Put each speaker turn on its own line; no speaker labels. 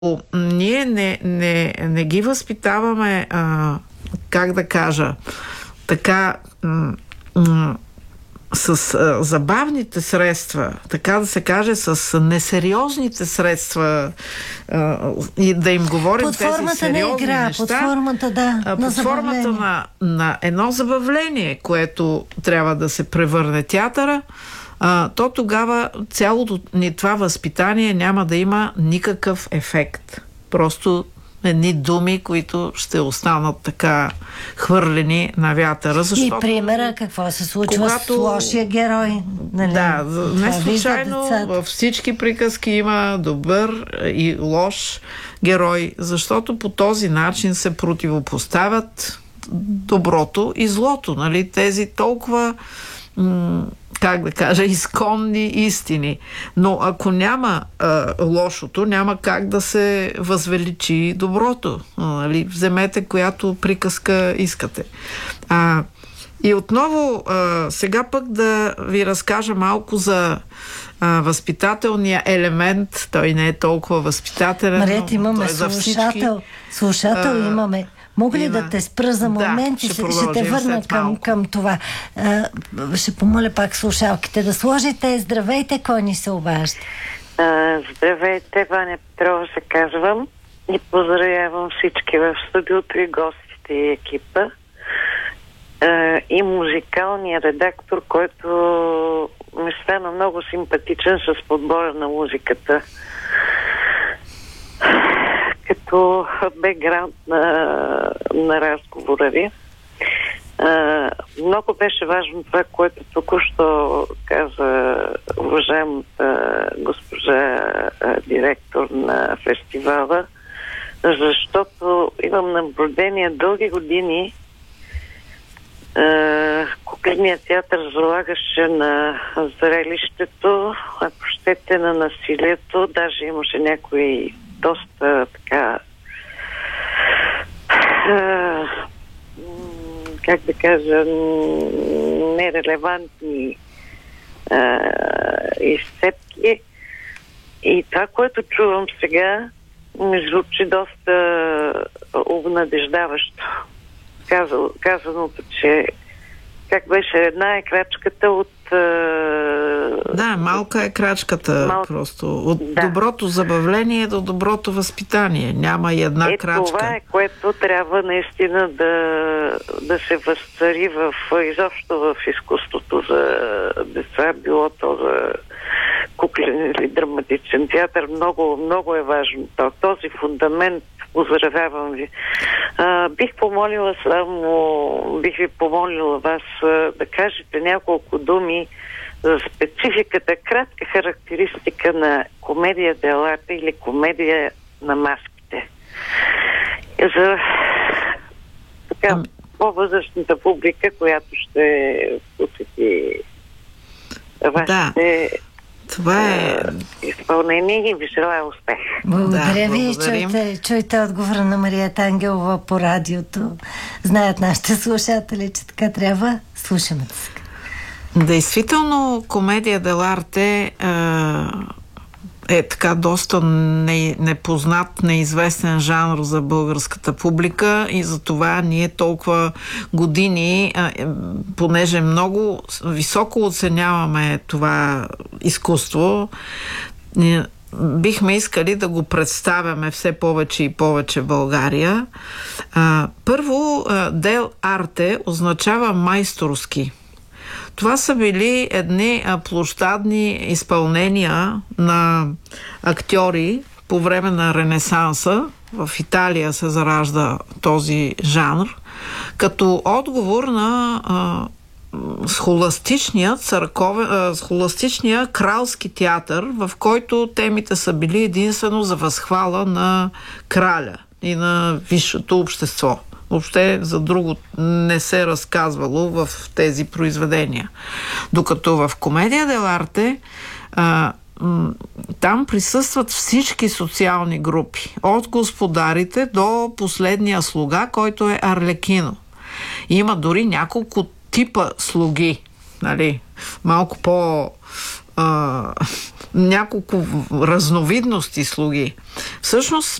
ние не ги възпитаваме, как да кажа, така с забавните средства, така да се каже, с несериозните средства и да им говорим
под
тези сериозни неща.
Под формата,
под формата на едно забавление, което трябва да се превърне театъра, то тогава цялото ни това възпитание няма да има никакъв ефект. Просто едни думи, които ще останат така хвърлени на вятъра. Защото,
и примера какво се случва с лошия герой. Нали?
Да, не случайно във всички приказки има добър и лош герой, защото по този начин се противопоставят доброто и злото. Нали? Тези толкова как да кажа, изконни истини. Но ако няма лошото, няма как да се възвеличи доброто. Нали? Вземете която приказка искате. И отново, сега пък да ви разкажа малко за възпитателния елемент. Той не е толкова възпитателен.
Марията, имаме слушател
всички...
имаме. Мога ли да те спра за момент и ще те върна към това? Ще помоля пак слушалките да сложите. Здравейте, кой ни се обажда?
Здравейте, Ваня Петрова се казвам и поздравявам всички в студиото и гостите и екипа и музикалния редактор, който ми стана много симпатичен с подбора на музиката. Като бекграунд на разговора ви. Много беше важно това, което току-що каза уважаемата госпожа директор на фестивала, защото имам наблюдение дълги години. Кукленият театър залагаше на зрелището, ако щете на насилието, даже имаше някои доста така как да кажа нерелевантни изцепки. И това, което чувам сега, ми звучи доста обнадеждаващо. Казаното, че как беше, една е крачката от...
Да, малка е крачката просто. От доброто забавление до доброто възпитание. Няма и една крачка.
Това е, което трябва наистина да се възцари изобщо в изкуството за деца, било то за куклен или драматичен театър. Много, много е важно. Този фундамент, поздравявам ви. Бих ви помолила вас да кажете няколко думи за спецификата, кратка характеристика на комедия деларте или комедия на маските. За така по-възрастната публика, която ще посети вашите
това е
изпълнение и ви желая успех.
Благодаря ви. Чуйте отговора на Марията Ангелова по радиото. Знаят нашите слушатели, че така трябва. Слушаме се.
Действително, комедия деларте е така доста непознат, неизвестен жанр за българската публика и за това ние толкова години, понеже много високо оценяваме това изкуство, бихме искали да го представяме все повече и повече в България. Първо, дел арте означава майсторски. Това са били едни площадни изпълнения на актьори по време на Ренесанса. В Италия се заражда този жанр, като отговор на схоластичния кралски театър, в който темите са били единствено за възхвала на краля и на висшето общество. Въобще за друго не се разказвало в тези произведения. Докато в комедия деларте там присъстват всички социални групи. От господарите до последния слуга, който е Арлекино. Има дори няколко типа слуги. Нали? Малко няколко разновидности слуги. Всъщност